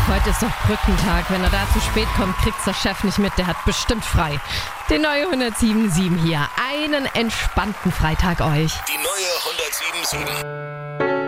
Heute ist doch Brückentag. Wenn er da zu spät kommt, kriegt's der Chef nicht mit. Der hat bestimmt frei. Die neue 107.7 hier. Einen entspannten Freitag euch. Die neue 107.7.